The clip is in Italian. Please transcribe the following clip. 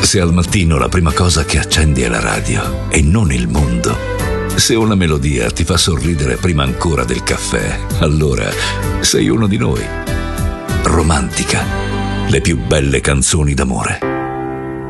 Se al mattino la prima cosa che accendi è la radio e non il mondo, se una melodia ti fa sorridere prima ancora del caffè, allora sei uno di noi. Romantica, le più belle canzoni d'amore.